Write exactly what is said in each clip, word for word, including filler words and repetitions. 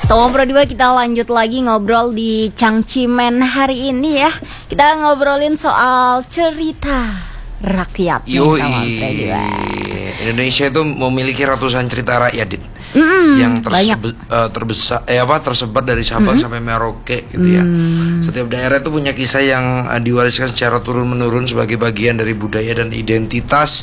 Sama Pro dua kita lanjut lagi ngobrol di Cangcimen hari ini ya. Kita ngobrolin soal cerita rakyat. Yoi, Indonesia itu memiliki ratusan cerita rakyat, Dit. Mm, yang terse- uh, terbesar, eh apa tersebar dari Sabang mm-hmm. sampai Merauke gitu ya. Mm. Setiap daerah itu punya kisah yang uh, diwariskan secara turun menurun sebagai bagian dari budaya dan identitas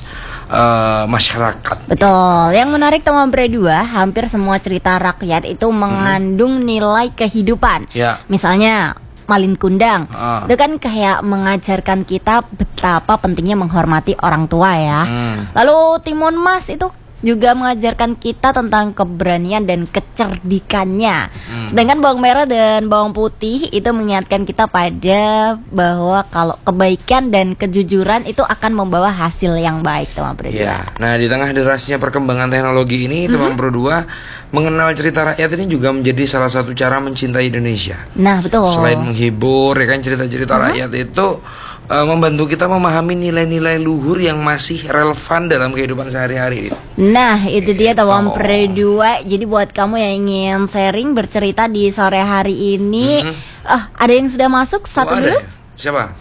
uh, masyarakat. Betul. Yang menarik teman Pro dua, hampir semua cerita rakyat itu mengandung mm-hmm. nilai kehidupan. Ya. Misalnya Malin Kundang, uh. itu kan kayak mengajarkan kita betapa pentingnya menghormati orang tua ya. Mm. Lalu Timun Mas itu juga mengajarkan kita tentang keberanian dan kecerdikannya. Hmm. Sedangkan bawang merah dan bawang putih itu mengingatkan kita pada bahwa kalau kebaikan dan kejujuran itu akan membawa hasil yang baik, teman Pro dua. Ya. Nah, di tengah derasnya perkembangan teknologi ini, mm-hmm. teman Pro dua, mengenal cerita rakyat ini juga menjadi salah satu cara mencintai Indonesia. Nah, betul. Selain menghibur, ya kan, cerita-cerita mm-hmm. rakyat itu uh, membantu kita memahami nilai-nilai luhur yang masih relevan dalam kehidupan sehari-hari. Nah, itu dia teman Pro dua. Jadi buat kamu yang ingin sharing bercerita di sore hari ini, mm-hmm. oh, ada yang sudah masuk satu oh, dulu. Siapa?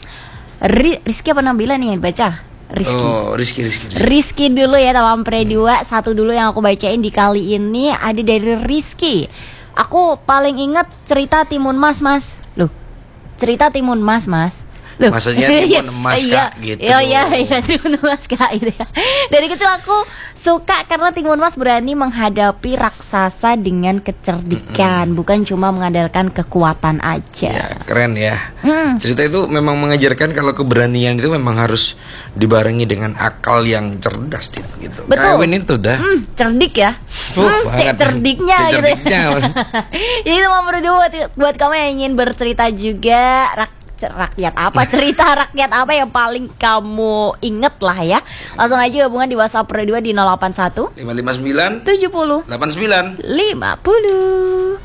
Ri- Rizky apa Nabila nih yang baca? Rizky. Oh, Rizky, Rizky, Rizky. Rizky dulu ya teman Pro dua. Satu dulu yang aku bacain di kali ini ada dari Rizky. Aku paling ingat cerita Timun Mas, Mas. Loh, cerita Timun Mas, Mas. Loh. Maksudnya Timun Mas Kak gitu. Iya iya iya Timun Mas Kak gitu ya. Dari kecil aku suka karena Timun Mas berani menghadapi raksasa dengan kecerdikan, mm-mm. bukan cuma mengandalkan kekuatan aja. Ya, keren ya. Mm. Cerita itu memang mengajarkan kalau keberanian itu memang harus dibarengi dengan akal yang cerdas gitu. Betul. Kawin itu dah. Mm, cerdik ya. Oh, mm, cek cerdiknya cek gitu. Cerdiknya. Jadi teman berdua buat, buat kamu yang ingin bercerita juga rak rakyat apa cerita rakyat apa yang paling kamu inget lah ya, langsung aja hubungan di WhatsApp Pro dua di nol delapan satu lima lima sembilan tujuh nol delapan sembilan lima nol.